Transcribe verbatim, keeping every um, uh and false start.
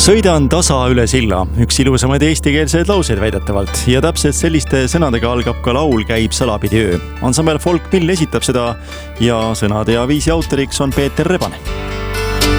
Sõidan tasa üle silla, üks ilusamaid eestikeelseid lauseid väidetavalt ja täpselt selliste sõnadega algab ka laul Käib salapidi öö. Ansambel Folk Mill esitab seda ja sõnade ja viisi autoriks on Peeter Rebane.